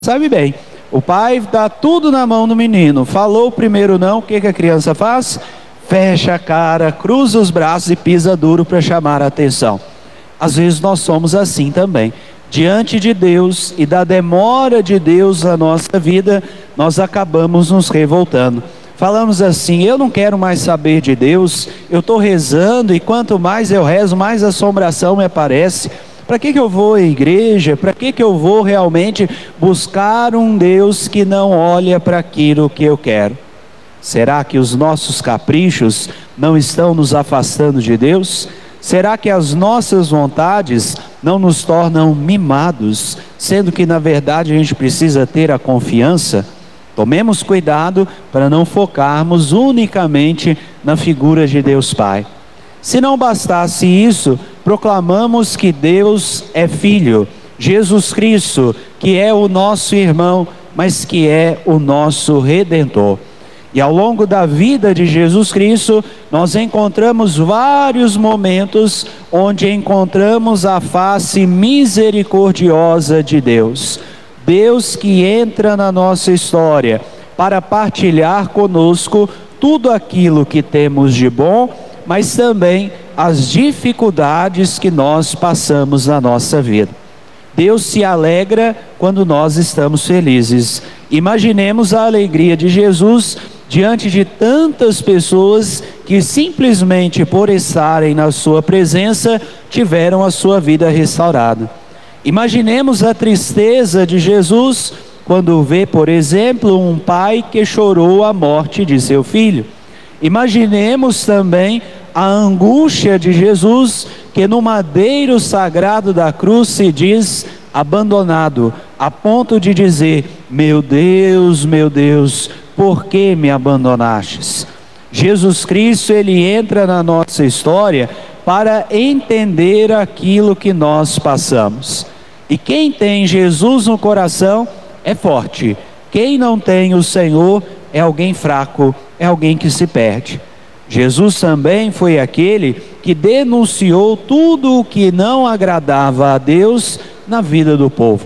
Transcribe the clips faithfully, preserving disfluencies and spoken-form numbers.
Sabe bem, o pai dá tudo na mão do menino, falou o primeiro não, o que, que a criança faz? Fecha a cara, cruza os braços e pisa duro para chamar a atenção. Às vezes nós somos assim também, diante de Deus e da demora de Deus na nossa vida, nós acabamos nos revoltando. Falamos assim, eu não quero mais saber de Deus, eu estou rezando e quanto mais eu rezo, mais assombração me aparece. Para que que eu vou à igreja? Para que que eu vou realmente buscar um Deus que não olha para aquilo que eu quero? Será que os nossos caprichos não estão nos afastando de Deus? Será que as nossas vontades não nos tornam mimados, sendo que na verdade a gente precisa ter a confiança? Tomemos cuidado para não focarmos unicamente na figura de Deus Pai. Se não bastasse isso, proclamamos que Deus é Filho, Jesus Cristo, que é o nosso irmão, mas que é o nosso Redentor. E ao longo da vida de Jesus Cristo, nós encontramos vários momentos onde encontramos a face misericordiosa de Deus. Deus que entra na nossa história para partilhar conosco tudo aquilo que temos de bom, mas também as dificuldades que nós passamos na nossa vida. Deus se alegra quando nós estamos felizes. Imaginemos a alegria de Jesus diante de tantas pessoas que simplesmente por estarem na sua presença tiveram a sua vida restaurada. Imaginemos a tristeza de Jesus quando vê, por exemplo, um pai que chorou a morte de seu filho. Imaginemos também a angústia de Jesus, que no madeiro sagrado da cruz se diz abandonado, a ponto de dizer: meu Deus, meu Deus, por que me abandonastes? Jesus Cristo, ele entra na nossa história para entender aquilo que nós passamos. E quem tem Jesus no coração é forte. Quem não tem o Senhor é alguém fraco, é alguém que se perde. Jesus também foi aquele que denunciou tudo o que não agradava a Deus na vida do povo,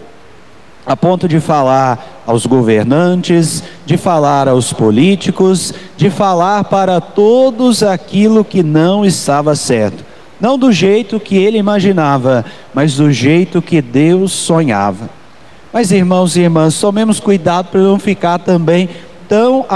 a ponto de falar aos governantes, de falar aos políticos, de falar para todos aquilo que não estava certo. Não do jeito que ele imaginava, mas do jeito que Deus sonhava. Mas irmãos e irmãs, tomemos cuidado para não ficar também tão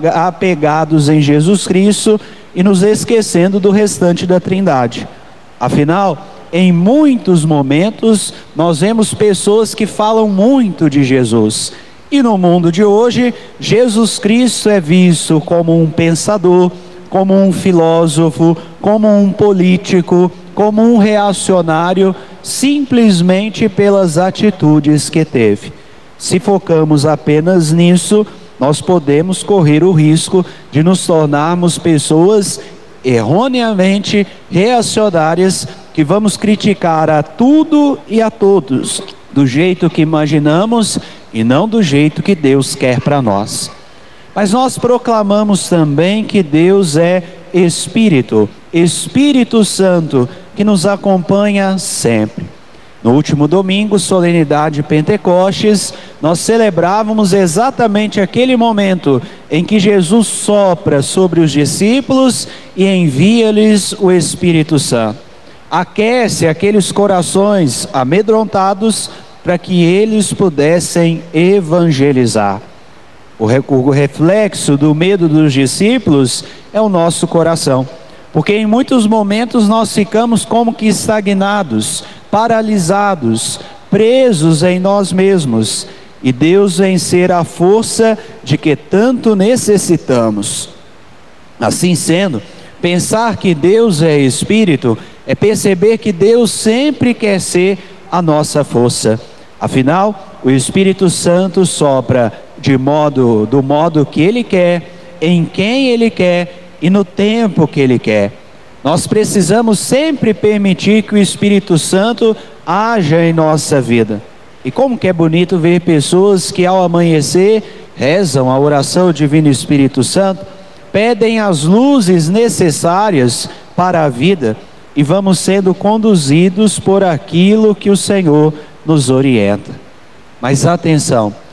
apegados em Jesus Cristo e nos esquecendo do restante da Trindade. Afinal, em muitos momentos, nós vemos pessoas que falam muito de Jesus. E no mundo de hoje, Jesus Cristo é visto como um pensador, como um filósofo, como um político, como um reacionário, simplesmente pelas atitudes que teve. Se focamos apenas nisso, nós podemos correr o risco de nos tornarmos pessoas erroneamente reacionárias, que vamos criticar a tudo e a todos, do jeito que imaginamos e não do jeito que Deus quer para nós. Mas nós proclamamos também que Deus é Espírito, Espírito Santo, que nos acompanha sempre. No último domingo, solenidade de Pentecostes, nós celebrávamos exatamente aquele momento em que Jesus sopra sobre os discípulos e envia-lhes o Espírito Santo. Aquece aqueles corações amedrontados para que eles pudessem evangelizar. O reflexo do medo dos discípulos é o nosso coração, porque em muitos momentos nós ficamos como que estagnados, paralisados, presos em nós mesmos, e Deus vem ser a força de que tanto necessitamos. Assim sendo, pensar que Deus é Espírito é perceber que Deus sempre quer ser a nossa força. Afinal, o Espírito Santo sopra de modo, do modo que Ele quer, em quem Ele quer e no tempo que Ele quer. Nós precisamos sempre permitir que o Espírito Santo haja em nossa vida. E como que é bonito ver pessoas que ao amanhecer rezam a oração Divino Espírito Santo, pedem as luzes necessárias para a vida e vamos sendo conduzidos por aquilo que o Senhor nos orienta. Mas atenção,